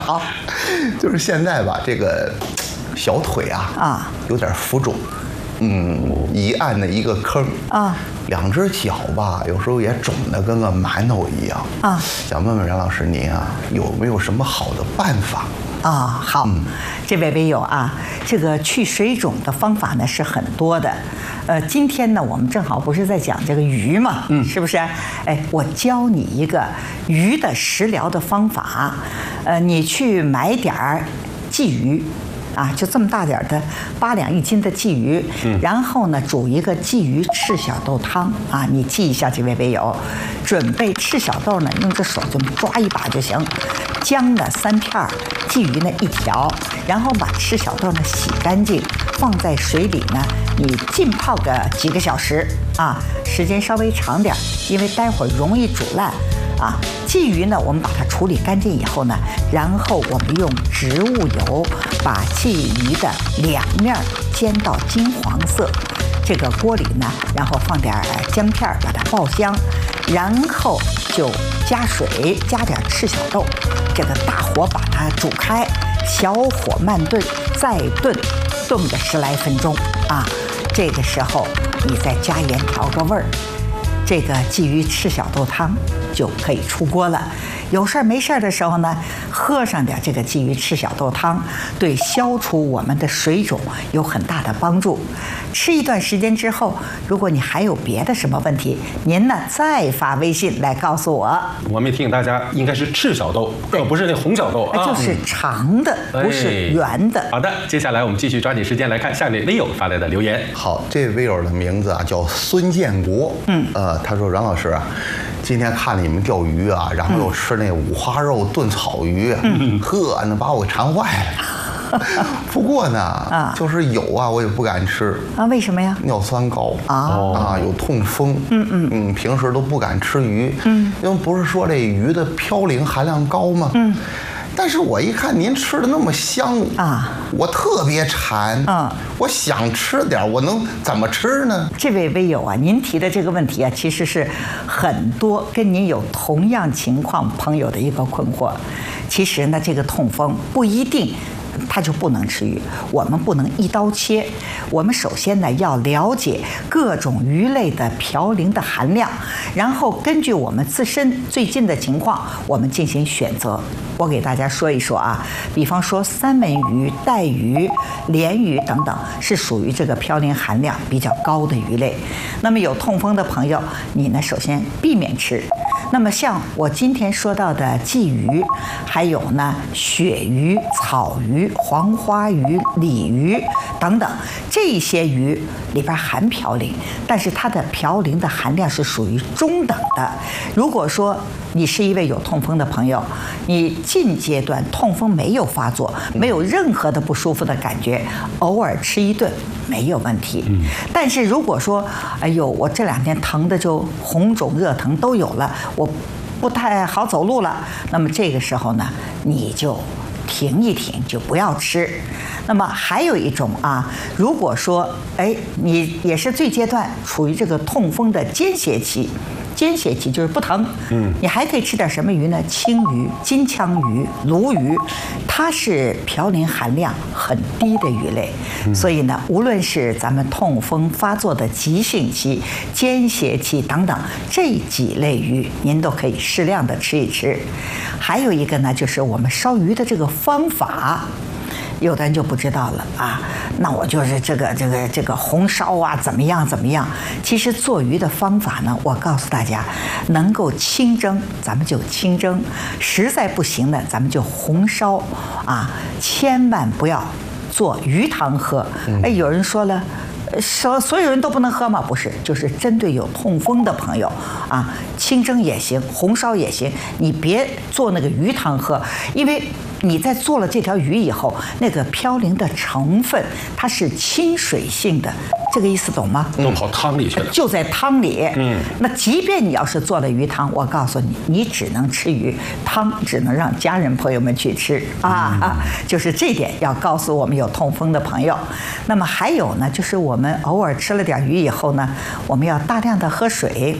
好，就是现在吧，这个小腿有点浮肿，一按的一个坑两只脚吧，有时候也肿得跟个馒头一样想问问冉老师您有没有什么好的办法？ 好，这位微友这个去水肿的方法呢是很多的。今天呢，我们正好不是在讲这个鱼嘛，是不是？我教你一个鱼的食疗的方法。你去买点儿鲫鱼。就这么大点的8两1斤的鲫鱼，然后呢煮一个鲫鱼赤小豆汤你记一下，这位微友，准备赤小豆呢，用这手就抓一把就行，姜呢3片，鲫鱼呢1条，然后把赤小豆呢洗干净，放在水里呢，你浸泡个几个小时时间稍微长点，因为待会儿容易煮烂。鲫鱼呢，我们把它处理干净以后呢，然后我们用植物油把鲫鱼的2面煎到金黄色。这个锅里呢，然后放点姜片把它爆香，然后就加水，加点赤小豆，这个大火把它煮开，小火慢炖，再炖个10来分钟这个时候你再加盐调个味儿。这个鲫鱼赤小豆汤就可以出锅了。有事儿没事儿的时候呢，喝上点这个鲫鱼赤小豆汤，对消除我们的水肿有很大的帮助。吃一段时间之后，如果你还有别的什么问题，您呢再发微信来告诉我。 我们提醒大家，应该是赤小豆，可不是那红小豆就是长的，不是圆的。 好的，接下来我们继续抓紧时间来看下面微友发来的留言。 好，这位微友的名字叫孙建国，他说冉老师今天看你们钓鱼然后又吃那五花肉炖草鱼，那把我馋坏了。不过呢，就是有我也不敢吃为什么呀？ 尿酸高有痛风，平时都不敢吃鱼，因为不是说这鱼的嘌呤含量高吗？但是我一看您吃的那么香我特别馋我想吃点，我能怎么吃呢？ 这位微友您提的这个问题其实是很多跟您有同样情况朋友的一个困惑。其实呢，这个痛风不一定它就不能吃鱼，我们不能一刀切。我们首先呢要了解各种鱼类的嘌呤的含量，然后根据我们自身最近的情况，我们进行选择。我给大家说一说比方说三文鱼、带鱼、鲢鱼等等，是属于这个嘌呤含量比较高的鱼类。那么有痛风的朋友，你呢首先避免吃。那么像我今天说到的鲫鱼，还有呢鳕鱼、草鱼、黄花鱼、鲤鱼等等，这些鱼里边含嘌呤，但是它的嘌呤的含量是属于中等的。如果说你是一位有痛风的朋友，你近阶段痛风没有发作，没有任何的不舒服的感觉，偶尔吃一顿没有问题。但是如果说我这2天疼的就红肿热疼都有了，我不太好走路了，那么这个时候呢，你就停一停，就不要吃。那么还有一种如果说你也是最阶段处于这个痛风的间歇期，间歇期就是不疼，你还可以吃点什么鱼呢？青鱼、金枪鱼、鲈鱼，它是嘌呤含量很低的鱼类，所以呢，无论是咱们痛风发作的急性期、间歇期等等这几类鱼，您都可以适量的吃一吃。还有一个呢，就是我们烧鱼的这个方法。有的人就不知道了那我就是这个红烧怎么样？其实做鱼的方法呢，我告诉大家，能够清蒸咱们就清蒸，实在不行呢，咱们就红烧千万不要做鱼汤喝。有人说了，所有人都不能喝吗？不是，就是针对有痛风的朋友清蒸也行，红烧也行，你别做那个鱼汤喝，因为你在做了这条鱼以后，那个嘌呤的成分它是亲水性的，这个意思懂吗？ 都跑汤里去了， 就在汤里。那即便你要是做了鱼汤，我告诉你，你只能吃鱼汤，只能让家人朋友们去吃就是这点要告诉我们有痛风的朋友。那么还有呢，就是我们偶尔吃了点鱼以后呢，我们要大量的喝水。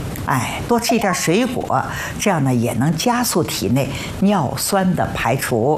多吃一点水果，这样呢也能加速体内尿酸的排除。